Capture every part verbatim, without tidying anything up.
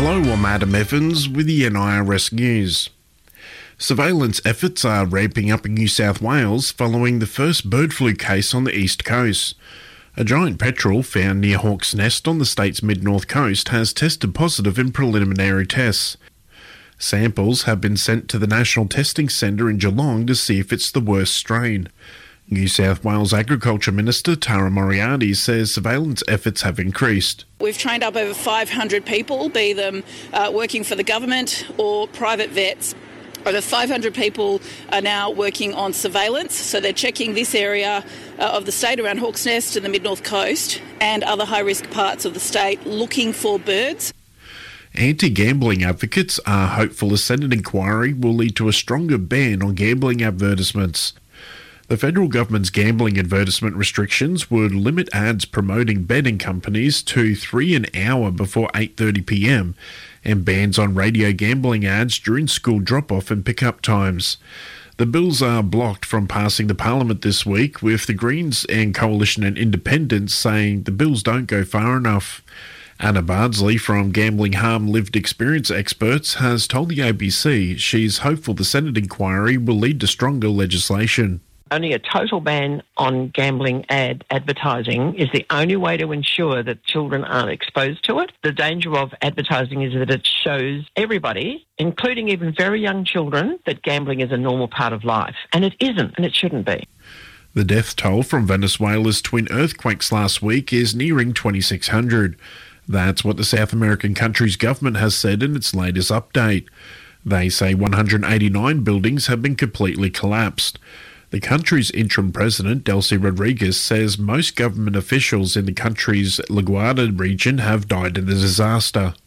Hello, I'm Adam Evans with the N I R S News. Surveillance efforts are ramping up in New South Wales following the first bird flu case on the east coast. A giant petrel found near Hawk's Nest on the state's mid-north coast has tested positive in preliminary tests. Samples have been sent to the National Testing Centre in Geelong to see if it's the worst strain. New South Wales Agriculture Minister Tara Moriarty says surveillance efforts have increased. We've trained up over five hundred people, be them uh, working for the government or private vets. Over five hundred people are now working on surveillance, so they're checking this area uh, of the state around Hawk's Nest and the mid-north coast and other high-risk parts of the state looking for birds. Anti-gambling advocates are hopeful a Senate inquiry will lead to a stronger ban on gambling advertisements. The federal government's gambling advertisement restrictions would limit ads promoting betting companies to three an hour before eight thirty p m and bans on radio gambling ads during school drop-off and pick-up times. The bills are blocked from passing the Parliament this week, with the Greens and Coalition and Independents saying the bills don't go far enough. Anna Bardsley from Gambling Harm Lived Experience Experts has told the A B C she's hopeful the Senate inquiry will lead to stronger legislation. Only a total ban on gambling ad advertising is the only way to ensure that children aren't exposed to it. The danger of advertising is that it shows everybody, including even very young children, that gambling is a normal part of life. And it isn't, and it shouldn't be. The death toll from Venezuela's twin earthquakes last week is nearing twenty-six hundred. That's what the South American country's government has said in its latest update. They say one hundred eighty-nine buildings have been completely collapsed. The country's interim president, Delcy Rodriguez, says most government officials in the country's La Guardia region have died in the disaster.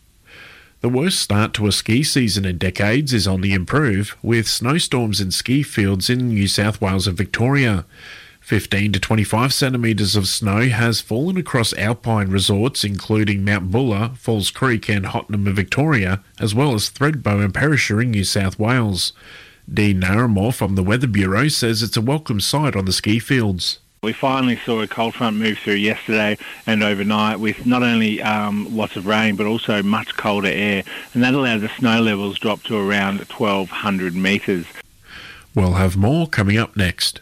The worst start to a ski season in decades is on the improve, with snowstorms in ski fields in New South Wales and Victoria. fifteen to twenty-five centimetres of snow has fallen across alpine resorts including Mount Buller, Falls Creek and Hottenham in Victoria, as well as Thredbo and Perisher in New South Wales. Dean Naramore from the Weather Bureau says it's a welcome sight on the ski fields. We finally saw a cold front move through yesterday and overnight with not only um, lots of rain but also much colder air, and that allowed the snow levels drop to around twelve hundred metres. We'll have more coming up next.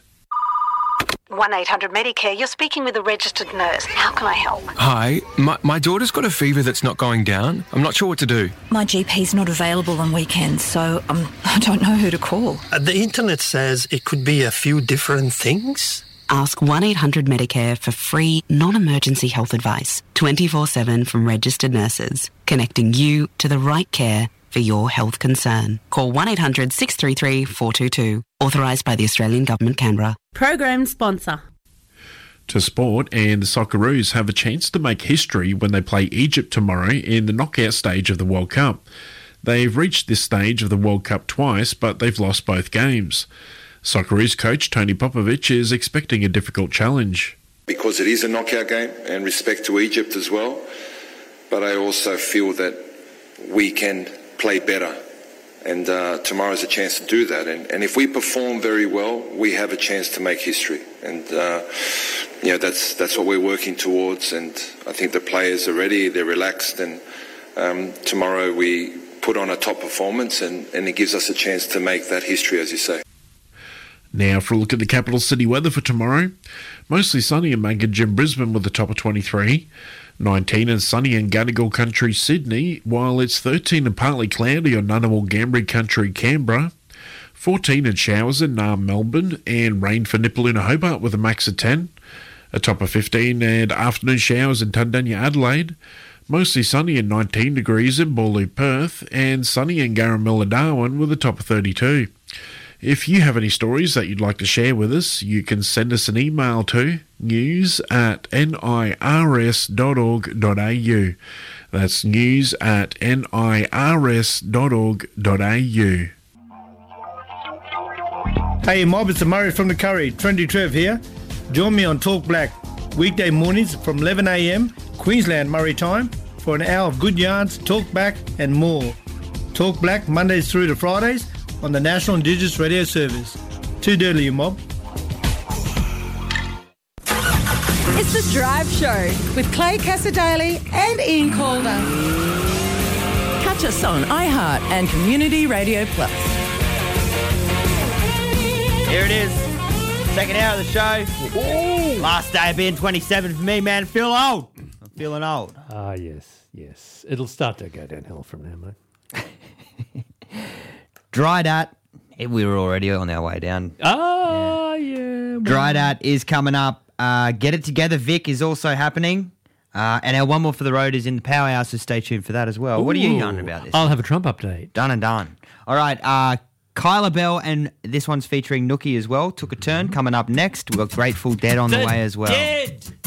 one eight hundred Medicare, you're speaking with a registered nurse. How can I help? Hi, my, my daughter's got a fever that's not going down. I'm not sure what to do. My G P's not available on weekends, so um, I don't know who to call. Uh, the internet says it could be a few different things. Ask one eight hundred Medicare for free, non-emergency health advice, twenty-four seven from registered nurses, connecting you to the right care for your health concern. Call one eight hundred six three three four two two. Authorised by the Australian Government, Canberra. Program sponsor. To sport, and the Socceroos have a chance to make history when they play Egypt tomorrow in the knockout stage of the World Cup. They've reached this stage of the World Cup twice, but they've lost both games. Socceroos coach Tony Popovic is expecting a difficult challenge. Because it is a knockout game, and respect to Egypt as well, but I also feel that we can play better. And uh, tomorrow's a chance to do that. And, and if we perform very well, we have a chance to make history. And, uh, you know, that's that's what we're working towards. And I think the players are ready, they're relaxed. And um, tomorrow we put on a top performance and, and it gives us a chance to make that history, as you say. Now for a look at the capital city weather for tomorrow. Mostly sunny in Mankindra and Brisbane with a top of twenty-three. nineteen and sunny in Gadigal Country, Sydney, while it's thirteen and partly cloudy on Ngunnawal Ngambri Country, Canberra. fourteen and showers in Naarm, Melbourne, and rain for Nipaluna, Hobart with a max of ten. A top of fifteen and afternoon showers in Tundanya, Adelaide. Mostly sunny and nineteen degrees in Boorloo, Perth, and sunny in Garamilla, Darwin with a top of thirty-two. If you have any stories that you'd like to share with us, you can send us an email to news at nirs dot org dot a u. That's news at nirs dot org dot a u. Hey mob, it's Murray from the Curry. Trendy Trev here. Join me on Talk Black, weekday mornings from eleven a m Queensland Murray time, for an hour of good yarns, talk back and more. Talk Black Mondays through to Fridays on the National Indigenous Radio Service. Too dirty, you mob. It's The Drive Show with Clay Cassadaly and Ian Calder. Catch us on iHeart and Community Radio Plus. Here it is. Second hour of the show. Ooh. Last day of being twenty-seven for me, man. I feel old. I'm feeling old. Ah, yes, yes. It'll start to go downhill from now, mate. Dry Dat. We were already on our way down. Ah, yeah. yeah Dry Dat is coming up. Uh, Get It Together, Vic, is also happening. Uh, and our One More for the Road is in the powerhouse, so stay tuned for that as well. Ooh. What are you yarning about this? I'll have a Trump update. Done and done. All right. Uh, Kyla Bell, and this one's featuring Nookie as well. Took a turn. Coming up next, we've got Grateful Dead on the, the way as well. Dead.